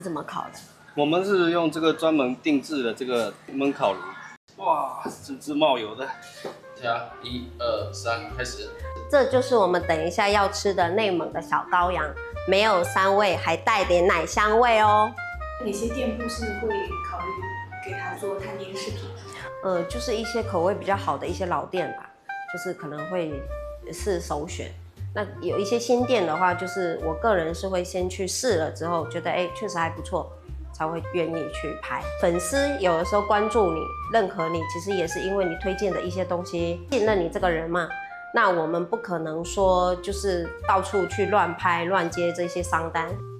怎么烤的？ 我们是用这个专门定制的这个焖烤炉。哇，滋滋冒油的。 加1、2、3，开始。 这就是我们等一下要吃的内蒙的小羔羊，没有膻味，还带点奶香味哦。 哪些店铺是会考虑给他做探店视频？ 就是一些口味比较好的一些老店吧，就是可能会是首选。那有一些新店的话，就是我个人是会先去试了之后，觉得确实还不错，才会愿意去拍。粉丝有的时候关注你、认可你，其实也是因为你推荐的一些东西，信任你这个人嘛。那我们不可能说就是到处去乱拍、乱接这些商单。